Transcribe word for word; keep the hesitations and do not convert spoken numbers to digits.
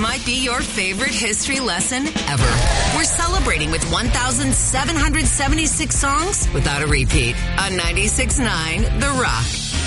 might be your favorite history lesson ever. We're celebrating with one thousand seven hundred seventy-six songs without a repeat on ninety-six point nine The Rock.